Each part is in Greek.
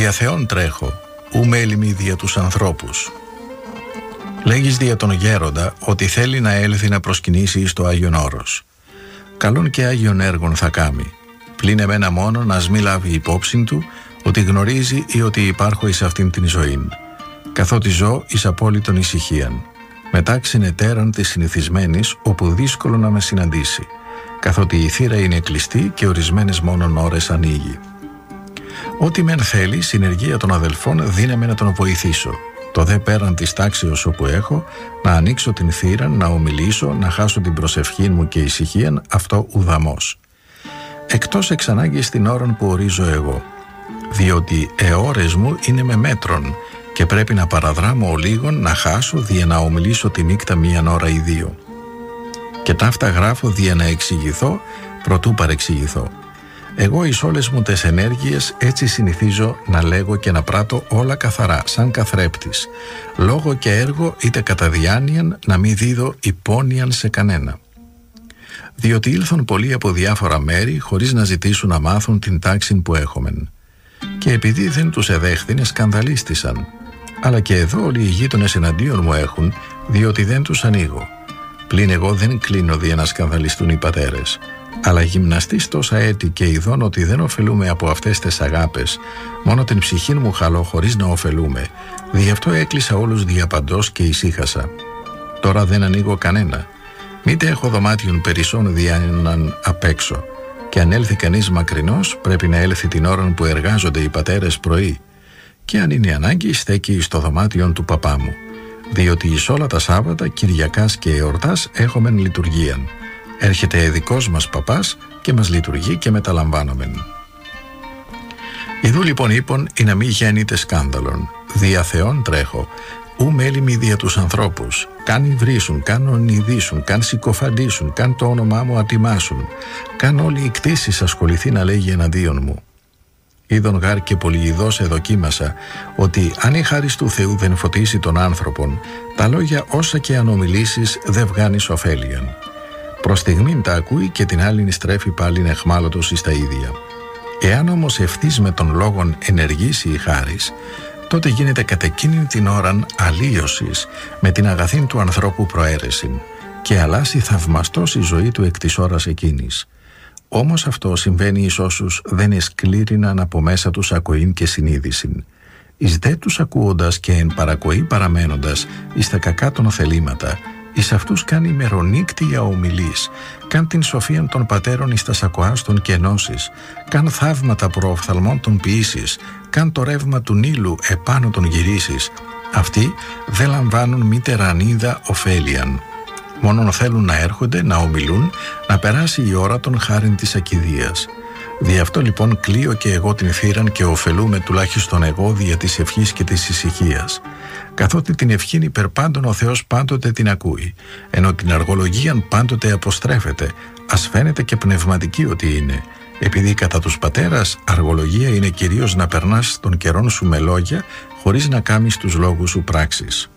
Δια Θεόν τρέχω, ου μέλημι δια τους ανθρώπους. Λέγεις δια τον γέροντα ότι θέλει να έλθει να προσκυνήσει εις το Άγιον Όρος. Καλόν και Άγιον έργων θα κάμει. Πλην εμένα μόνον ας μη λάβει υπόψη του ότι γνωρίζει ή ότι υπάρχω εις αυτήν την ζωήν. Καθότι ζω εις απόλυτον ησυχίαν. Μετάξυν ετέραν της συνηθισμένης, όπου δύσκολο να με συναντήσει. Καθότι η θύρα είναι κλειστή και ορισμένες μόνον ώρες ανοίγει. Ό,τι μεν θέλει, συνεργεία των αδελφών δύναμαι να τον βοηθήσω. Το δε πέραν της τάξεως όπου έχω, να ανοίξω την θύρα, να ομιλήσω, να χάσω την προσευχή μου και ησυχίαν, αυτό ουδαμός. Εκτός εξ ανάγκης την ώραν που ορίζω εγώ. Διότι ώρες μου είναι με μέτρον και πρέπει να παραδράμω ο λίγον, να χάσω δια να ομιλήσω τη νύχτα μίαν ώρα ή δύο. Και ταύτα γράφω δια να εξηγηθώ, προτού παρεξηγηθώ. Εγώ εις όλες μου τες ενέργειες έτσι συνηθίζω να λέγω και να πράττω όλα καθαρά, σαν καθρέπτης. Λόγο και έργο είτε κατά διάνοιαν να μη δίδω υπόνοιαν σε κανένα. Διότι ήλθον πολλοί από διάφορα μέρη χωρίς να ζητήσουν να μάθουν την τάξη που έχομεν. Και επειδή δεν τους εδέχθηνε σκανδαλίστησαν. Αλλά και εδώ όλοι οι γείτονες εναντίον μου έχουν, διότι δεν τους ανοίγω. Πλην εγώ δεν κλείνω δια να σκανδαλιστούν οι πατέρες. Αλλά γυμναστής τόσα έτη και ειδών ότι δεν ωφελούμε από αυτές τις αγάπες, μόνο την ψυχή μου χαλώ χωρίς να ωφελούμε. Δι' αυτό έκλεισα όλους διαπαντός και ησύχασα. Τώρα δεν ανοίγω κανένα. Μήτε έχω δωμάτιον περισσόν δια έναν απ' έξω. Και αν έλθει κανείς μακρινός, πρέπει να έλθει την ώρα που εργάζονται οι πατέρες πρωί. Και αν είναι ανάγκη, στέκει στο δωμάτιον του παπά μου. Διότι εις όλα τα Σάββατα, Κυριακάς και εορτάς έχομεν λειτουργίαν. Έρχεται εδικός μας παπάς και μας λειτουργεί και μεταλαμβάνομεν. Ιδού λοιπόν είπων ή να μη γέννητε σκάνδαλον. Δια Θεόν τρέχω, ου μέλημι δια τους ανθρώπους. Καν υβρίσουν, καν ονειδήσουν, καν συκοφαντήσουν, καν το όνομά μου ατιμάσουν. Καν όλοι οι κτήσεις ασχοληθεί να λέγει εναντίον μου. Είδον γάρ και πολυειδώς εδοκίμασα ότι αν η χάρις του Θεού δεν φωτίσει τον άνθρωπον, τα λόγια όσα και αν ομιλήσεις δεν βγάνεις ωφέλιαν. Προς στιγμήν τα ακούει και την άλλην στρέφει πάλιν εχμάλωτος εις τα ίδια. Εάν όμως ευθύς με τον λόγον ενεργήσει η χάρις, τότε γίνεται κατ' εκείνην την ώραν αλλίωσης με την αγαθήν του ανθρώπου προαίρεσιν και αλλάσει θαυμαστός η ζωή του εκ της ώρας εκείνης. Όμως αυτό συμβαίνει εις όσους δεν εσκλήριναν από μέσα τους ακοήν και συνείδησιν. Εις δε τους ακούοντας και εν παρακοή παραμένοντας εις τα κακά των θελήματα, εις αυτούς κάνει ημερονύκτια ομιλής, καν την σοφίαν των πατέρων εις τα σακοάστων και ενώσεις, καν θαύματα προοφθαλμών των ποιήσεις, καν το ρεύμα του Νείλου επάνω των γυρίσεις. Αυτοί δεν λαμβάνουν μήτερα ανίδα ωφέλιαν. Μόνον θέλουν να έρχονται, να ομιλούν, να περάσει η ώρα των χάριν της ακηδείας. Δι' αυτό λοιπόν κλείω και εγώ την θύραν και ωφελούμε τουλάχιστον εγώ δια της ευχής και της ησυχίας. Καθότι την ευχήν υπερπάντων ο Θεός πάντοτε την ακούει, ενώ την αργολογίαν πάντοτε αποστρέφεται, ας φαίνεται και πνευματική ότι είναι. Επειδή κατά τους πατέρας αργολογία είναι κυρίως να περνάς τον καιρόν σου με λόγια, χωρίς να κάμεις τους λόγους σου πράξεις.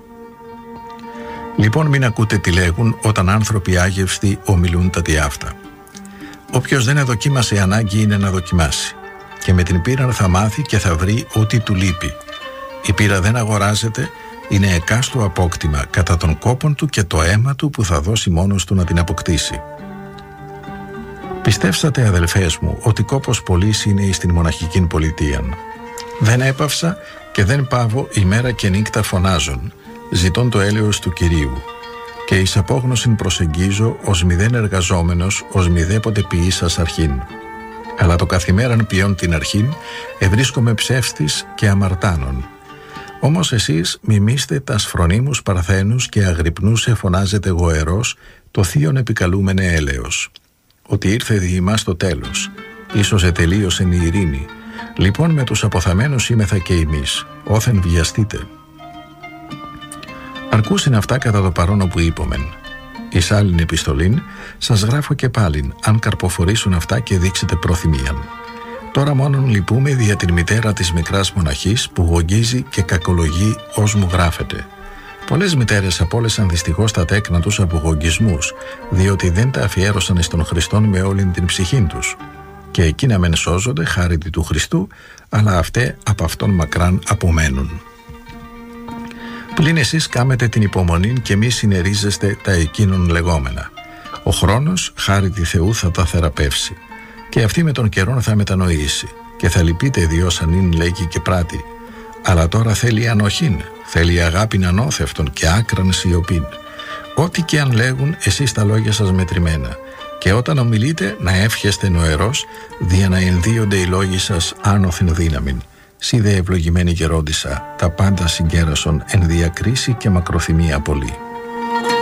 Λοιπόν μην ακούτε τι λέγουν όταν άνθρωποι άγευστοι ομιλούν τα τι αυτά. Όποιος δεν εδοκίμασε ανάγκη είναι να δοκιμάσει. Και με την πείρα θα μάθει και θα βρει ό,τι του λείπει. Η πείρα δεν αγοράζεται, είναι εκάστο απόκτημα κατά τον κόπον του και το αίμα του που θα δώσει μόνος του να την αποκτήσει. Πιστεύσατε αδελφές μου ότι κόπος πολλής είναι εις την μοναχικήν πολιτείαν. Δεν έπαυσα και δεν πάβω ημέρα και νύκτα φωνάζων, ζητών το έλεος του Κυρίου. Και εις απόγνωσιν προσεγγίζω ως μηδέν εργαζόμενος, ως μηδέποτε ποιήσας αρχήν. Αλλά το καθημέραν ποιόν την αρχήν, ευρίσκομαι ψεύστης και αμαρτάνων. Όμως εσείς μιμήστε τας φρονίμους παρθένους και αγρυπνούς εφωνάζετε γοερός, το θείον επικαλούμενε έλεος. Ότι ήρθε δι' ημάς το τέλος, ίσως ετελείωσεν η ειρήνη. Λοιπόν με τους αποθαμένους είμεθα και εμείς, όθεν βιαστείτε. Αρκούσιν αυτά κατά το παρόν όπου είπομεν. Εις άλλην επιστολήν σας γράφω και πάλιν, αν καρποφορήσουν αυτά και δείξετε προθυμίαν. Τώρα μόνον λυπούμε δια την μητέρα της μικράς μοναχής που γογγίζει και κακολογεί ως μου γράφεται. Πολλές μητέρες απόλεσαν δυστυχώς τα τέκνα τους από γογγισμούς, διότι δεν τα αφιέρωσαν εις τον Χριστόν με όλην την ψυχήν τους. και εκείνα μεν σώζονται χάριτοι του Χριστού, αλλά αυτέ από αυτόν μακράν απομένουν. Πλην εσείς κάμετε την υπομονή και μη συνερίζεστε τα εκείνων λεγόμενα. Ο χρόνος χάριτοι Θεού θα τα θεραπεύσει, και αυτή με τον καιρόν θα μετανοήσει, και θα λυπείτε διός ανήν λέγει και πράττει. Αλλά τώρα θέλει ανοχήν, θέλει αγάπην ανώθευτον και άκραν σιωπήν. Ό,τι και αν λέγουν, εσείς τα λόγια σας μετρημένα, και όταν ομιλείτε να εύχεστε νοερός, δια να ενδύονται οι λόγοι σας άνωθεν δύναμην. Σι δε ευλογημένη γερόντισσα, τα πάντα συγκέρασον εν διακρίση και μακροθυμία πολύ.